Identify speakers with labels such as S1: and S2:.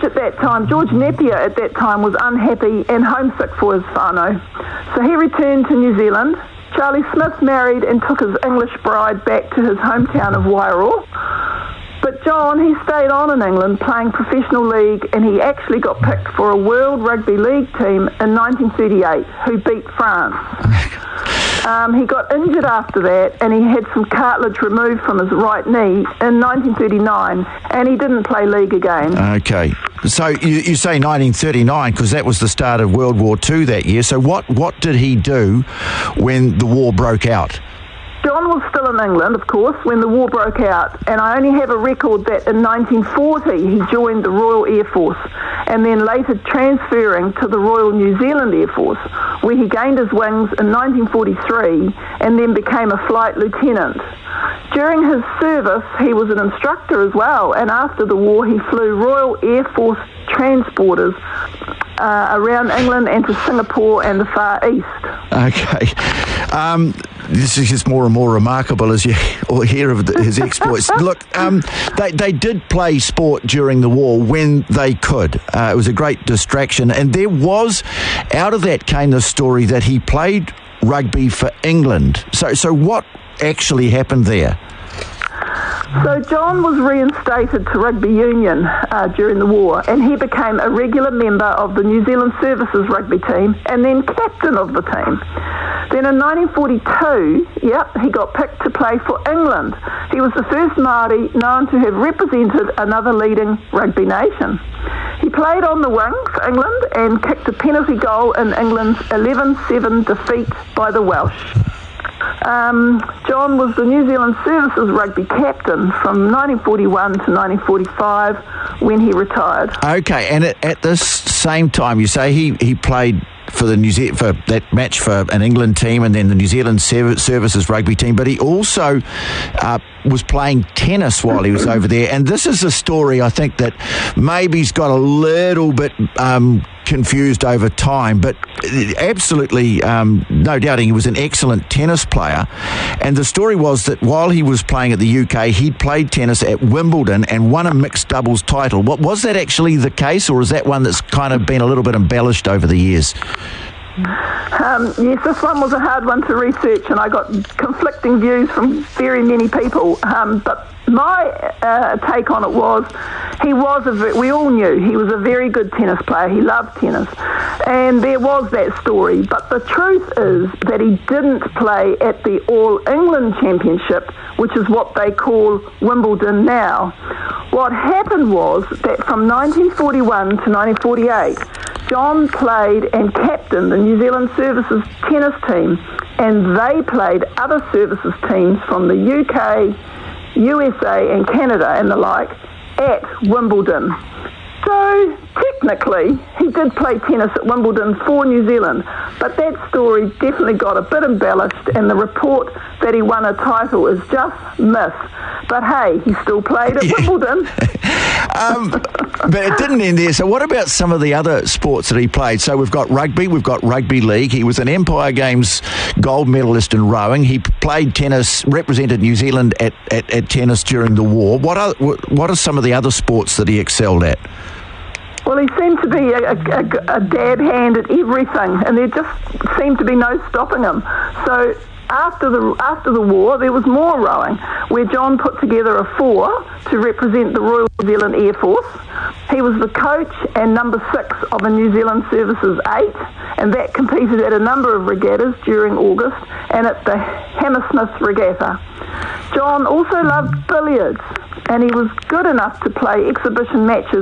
S1: George Napier at that time was unhappy and homesick for his whānau. So he returned to New Zealand. Charlie Smith married and took his English bride back to his hometown of Wairoa. But John, he stayed on in England playing professional league, and he actually got picked for a World Rugby League team in 1938 who beat France. He got injured after that, and he had some cartilage removed from his right knee in 1939, and he didn't play league again.
S2: Okay. So you say 1939 because that was the start of World War II that year. So what did he do when the war broke out?
S1: John was still in England, of course, when the war broke out, and I only have a record that in 1940 he joined the Royal Air Force, and then later transferring to the Royal New Zealand Air Force, where he gained his wings in 1943 and then became a flight lieutenant. During his service, he was an instructor as well, and after the war he flew Royal Air Force transporters around England and to Singapore and the Far East.
S2: Okay. This is just more and more remarkable as you hear of his exploits. Look, they did play sport during the war when they could. It was a great distraction. And there was, out of that came the story that he played rugby for England. So what actually happened there?
S1: So John was reinstated to rugby union during the war, and he became a regular member of the New Zealand Services rugby team and then captain of the team. Then in 1942, he got picked to play for England. He was the first Māori known to have represented another leading rugby nation. He played on the wing for England and kicked a penalty goal in England's 11-7 defeat by the Welsh. John was the New Zealand Services rugby captain from 1941 to 1945 when he retired. Okay,
S2: and at this same time, you say he played for for that match for an England team and then the New Zealand Services rugby team, but he also was playing tennis while he was over there. And this is a story I think that maybe he's got a little bit confused over time, but absolutely no doubting he was an excellent tennis player. And the story was that while he was playing at the UK, he'd played tennis at Wimbledon and won a mixed doubles title. Was that actually the case, or is that one that's kind of been a little bit embellished over the years?
S1: Yes, this one was a hard one to research, and I got conflicting views from very many people. But my take on it was, we all knew he was a very good tennis player. He loved tennis. And there was that story. But the truth is that he didn't play at the All England Championship, which is what they call Wimbledon now. What happened was that from 1941 to 1948, John played and captained the New Zealand Services tennis team, and they played other services teams from the UK, USA and Canada and the like at Wimbledon. So technically he did play tennis at Wimbledon for New Zealand, but that story definitely got a bit embellished, and the report that he won a title is just myth. But hey, he still played at Wimbledon.
S2: But it didn't end there. So what about some of the other sports that he played? So we've got rugby, we've got rugby league. He was an Empire Games gold medalist in rowing. He played tennis, represented New Zealand at tennis during the war. What are some of the other sports that he excelled at?
S1: Well, he seemed to be a dab hand at everything, and there just seemed to be no stopping him. So after the war, there was more rowing, where John put together a 4 to represent the Royal New Zealand Air Force. He was the coach and number 6 of a New Zealand Services 8, and that competed at a number of regattas during August and at the Hammersmith Regatta. John also loved billiards, and he was good enough to play exhibition matches